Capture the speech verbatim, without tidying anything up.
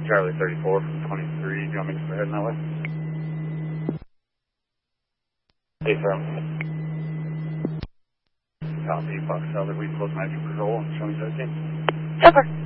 Charlie thirty-four from twenty-three. Do you want me to go ahead and that way? Hey, sir. Copy, Fox Salad, we close nineteen patrol and show me thirteen. Over.